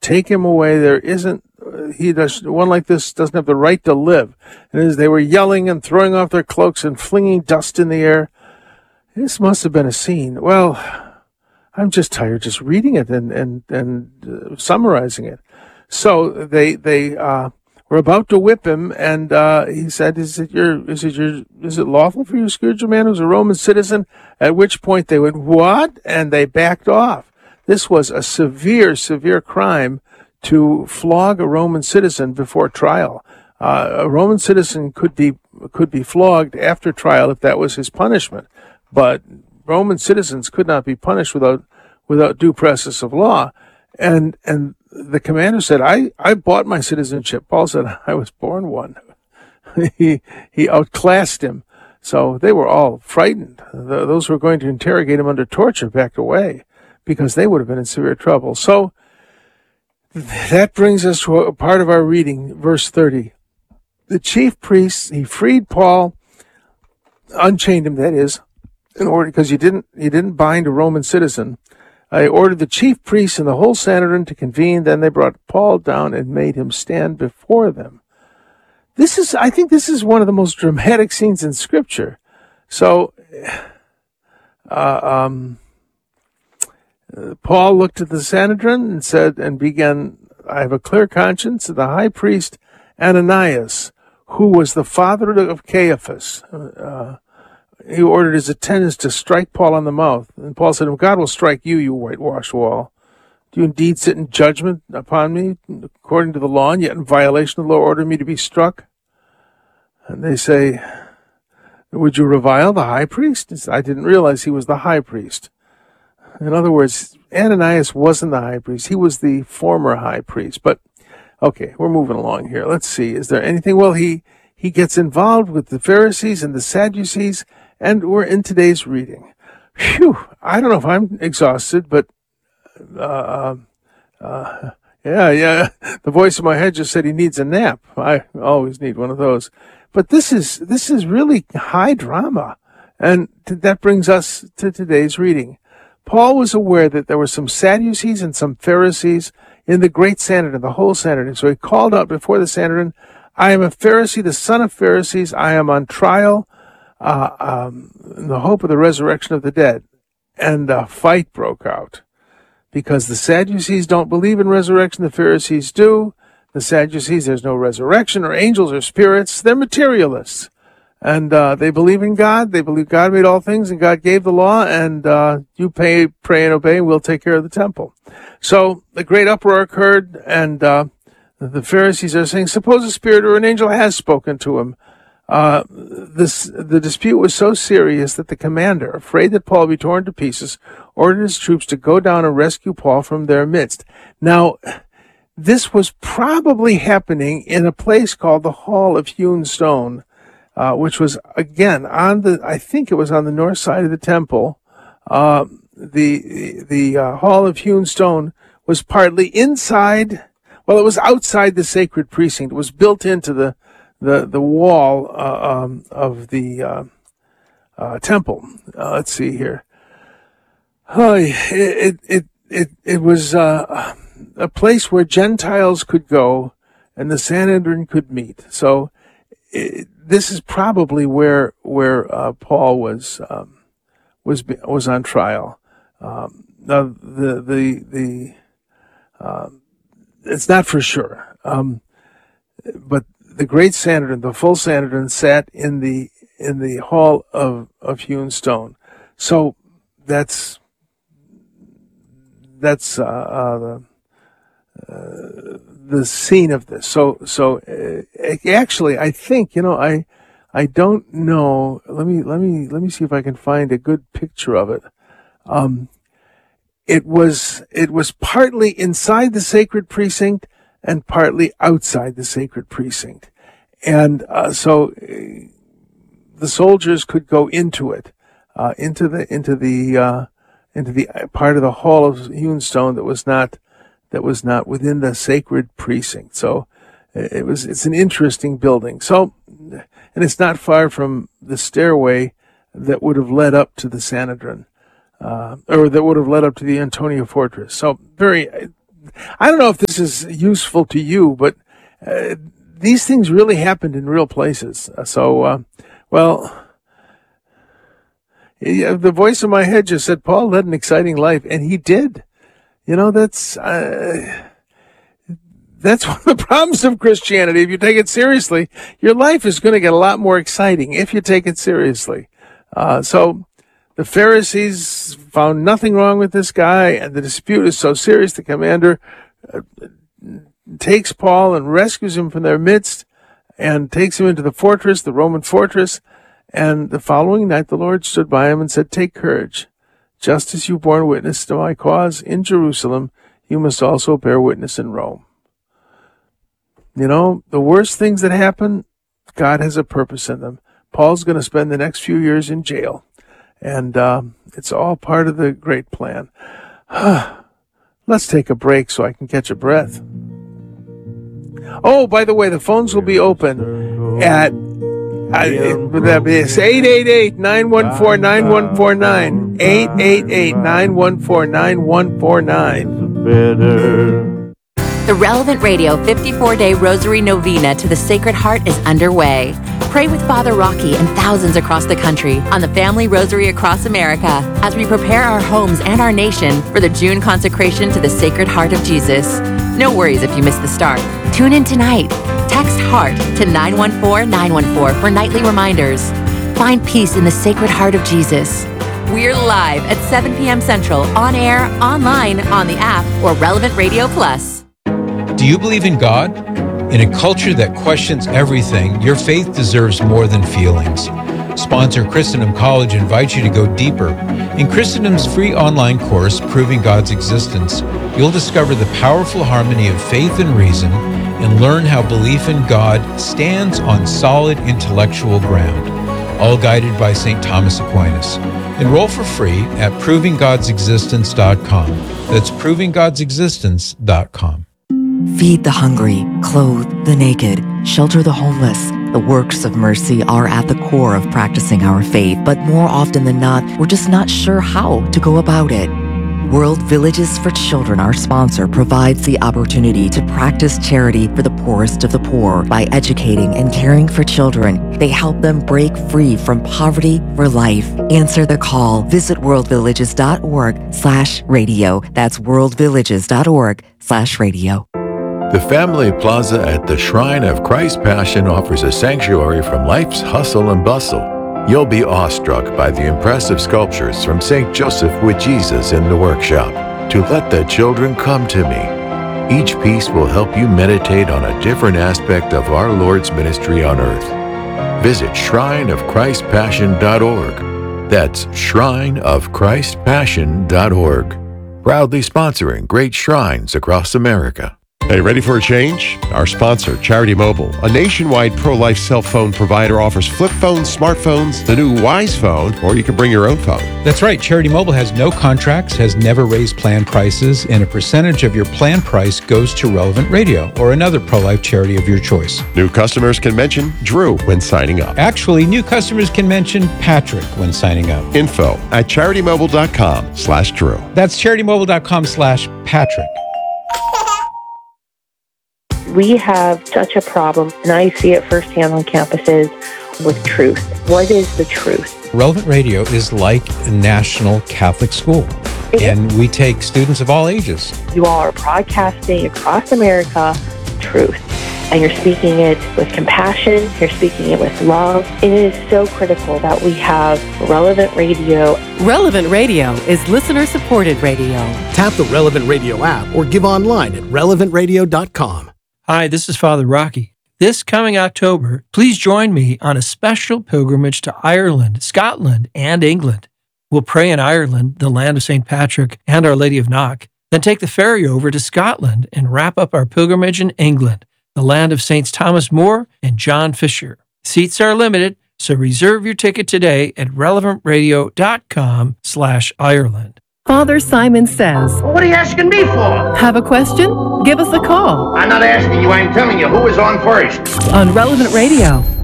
take him away. There isn't, one like this doesn't have the right to live. And as they were yelling and throwing off their cloaks and flinging dust in the air, this must have been a scene. Well, I'm just tired just reading it and summarizing it. So they were about to whip him, and he said, "Is it lawful for you to scourge a man who's a Roman citizen?" At which point they went, "What?" And they backed off. This was a severe, severe crime to flog a Roman citizen before trial. A Roman citizen could be flogged after trial if that was his punishment, but Roman citizens could not be punished without due process of law. And the commander said, I bought my citizenship. Paul said, I was born one. He outclassed him. So they were all frightened. Those who were going to interrogate him under torture backed away because they would have been in severe trouble. So that brings us to a part of our reading, verse 30. The chief priests, he freed Paul, unchained him, that is, in order, because you didn't bind a Roman citizen. I ordered the chief priests and the whole Sanhedrin to convene. Then they brought Paul down and made him stand before them. I think this is one of the most dramatic scenes in Scripture. So, Paul looked at the Sanhedrin and said, and began, I have a clear conscience of the high priest Ananias, who was the father of Caiaphas. He ordered his attendants to strike Paul on the mouth. And Paul said, God will strike you, you whitewashed wall. Do you indeed sit in judgment upon me according to the law, and yet in violation of the law order me to be struck? And they say, would you revile the high priest? He said, I didn't realize he was the high priest. In other words, Ananias wasn't the high priest. He was the former high priest. But, okay, we're moving along here. Let's see. Is there anything? Well, he gets involved with the Pharisees and the Sadducees, and we're in today's reading. Phew, I don't know if I'm exhausted, but yeah. The voice in my head just said he needs a nap. I always need one of those. But this is really high drama, and that brings us to today's reading. Paul was aware that there were some Sadducees and some Pharisees in the great Sanhedrin, the whole Sanhedrin. So he called out before the Sanhedrin, I am a Pharisee, the son of Pharisees. I am on trial in the hope of the resurrection of the dead. And a fight broke out because the Sadducees don't believe in resurrection. The Pharisees do. The Sadducees, there's no resurrection or angels or spirits. They're materialists. And they believe in God. They believe God made all things and God gave the law. And you pray and obey, and we'll take care of the temple. So the great uproar occurred, and the Pharisees are saying, suppose a spirit or an angel has spoken to him. The dispute was so serious that the commander, afraid that Paul be torn to pieces, ordered his troops to go down and rescue Paul from their midst. Now, this was probably happening in a place called the Hall of Hewn Stone, which was, again, I think it was on the north side of the temple. The Hall of Hewn Stone was partly inside. Well, it was outside the sacred precinct. It was built into the wall of the temple. Let's see here. It was a place where Gentiles could go and the Sanhedrin could meet. So this is probably where Paul was on trial. Now it's not for sure, but the great Sanhedrin, the full Sanhedrin, sat in the Hall of Hewn Stone. So that's the scene of this. So actually, I think, I don't know. Let me see if I can find a good picture of it. It was partly inside the sacred precinct and partly outside the sacred precinct, and so the soldiers could go into it, into the part of the Hall of Hewn Stone that was not within the sacred precinct. So it's an interesting building. So, and it's not far from the stairway that would have led up to the Sanhedrin, or that would have led up to the Antonia fortress. So I don't know if this is useful to you, but these things really happened in real places. The voice in my head just said, Paul led an exciting life, and he did. That's one of the problems of Christianity. If you take it seriously, your life is going to get a lot more exciting if you take it seriously. So the Pharisees found nothing wrong with this guy, and the dispute is so serious, the commander takes Paul and rescues him from their midst and takes him into the fortress, the Roman fortress. And the following night the Lord stood by him and said, take courage. Just as you bore witness to my cause in Jerusalem, you must also bear witness in Rome. The worst things that happen, God has a purpose in them. Paul's going to spend the next few years in jail. And it's all part of the great plan. Let's take a break so I can catch a breath. Oh, by the way, the phones will be open at 888-914-9149. 888-914-9149. The Relevant Radio 54-Day Rosary Novena to the Sacred Heart is underway. Pray with Father Rocky and thousands across the country on the Family Rosary across America as we prepare our homes and our nation for the June consecration to the Sacred Heart of Jesus. No worries if you miss the start. Tune in tonight. Text HEART to 914-914 for nightly reminders. Find peace in the Sacred Heart of Jesus. We're live at 7 p.m. Central, on air, online, on the app, or Relevant Radio Plus. Do you believe in God? In a culture that questions everything, your faith deserves more than feelings. Sponsor Christendom College invites you to go deeper. In Christendom's free online course, Proving God's Existence, you'll discover the powerful harmony of faith and reason and learn how belief in God stands on solid intellectual ground, all guided by St. Thomas Aquinas. Enroll for free at provinggodsexistence.com. That's provinggodsexistence.com. Feed the hungry, clothe the naked, shelter the homeless. The works of mercy are at the core of practicing our faith, but more often than not, we're just not sure how to go about it. World Villages for Children, our sponsor, provides the opportunity to practice charity for the poorest of the poor by educating and caring for children. They help them break free from poverty for life. Answer the call. Visit worldvillages.org/radio. That's worldvillages.org/radio. The Family Plaza at the Shrine of Christ Passion offers a sanctuary from life's hustle and bustle. You'll be awestruck by the impressive sculptures from St. Joseph with Jesus in the workshop, To Let the Children Come to Me. Each piece will help you meditate on a different aspect of our Lord's ministry on earth. Visit shrineofchristpassion.org. That's shrineofchristpassion.org. Proudly sponsoring great shrines across America. Hey, ready for a change? Our sponsor, Charity Mobile, a nationwide pro-life cell phone provider, offers flip phones, smartphones, the new Wise Phone, or you can bring your own phone. That's right. Charity Mobile has no contracts, has never raised plan prices, and a percentage of your plan price goes to Relevant Radio or another pro-life charity of your choice. New customers can mention Drew when signing up. Actually, new customers can mention Patrick when signing up. Info at CharityMobile.com/Drew. That's CharityMobile.com/Patrick. We have such a problem, and I see it firsthand on campuses, with truth. What is the truth? Relevant Radio is like a national Catholic school, and we take students of all ages. You all are broadcasting across America truth, and you're speaking it with compassion, you're speaking it with love. It is so critical that we have Relevant Radio. Relevant Radio is listener-supported radio. Tap the Relevant Radio app or give online at relevantradio.com. Hi, this is Father Rocky. This coming October, please join me on a special pilgrimage to Ireland, Scotland, and England. We'll pray in Ireland, the land of St. Patrick and Our Lady of Knock, then take the ferry over to Scotland and wrap up our pilgrimage in England, the land of Saints Thomas More and John Fisher. Seats are limited, so reserve your ticket today at relevantradio.com/Ireland. Father Simon Says. What are you asking me for? Have a question? Give us a call. I'm not asking you, I'm telling you who is on first. On Relevant Radio.